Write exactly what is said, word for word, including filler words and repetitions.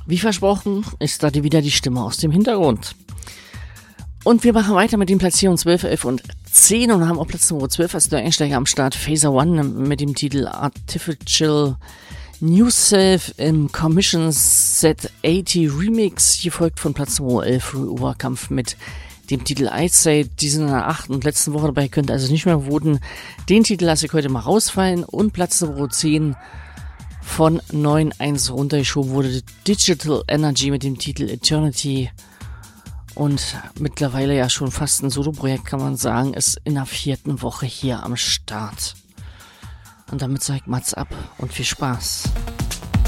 Wie versprochen ist da wieder die Stimme aus dem Hintergrund. Und wir machen weiter mit den Platzierungen zwölf, elf und zehn und haben auf Platz Nummer zwölf als der Einsteiger am Start Phaser One mit dem Titel Artificial New Self im Commission Set achtzig Remix, gefolgt von Platz Nummer elf Oberkampf mit dem Titel I'd Say. Die sind in der achten und letzten Woche dabei, könnt also nicht mehr voten. Den Titel lasse ich heute mal rausfallen. Und Platz Nummer zehn von neun eins runtergeschoben wurde Digital Energy mit dem Titel Eternity. Und mittlerweile ja schon fast ein Solo-Projekt, kann man sagen, ist in der vierten Woche hier am Start. Und damit sage ich Mats ab und viel Spaß.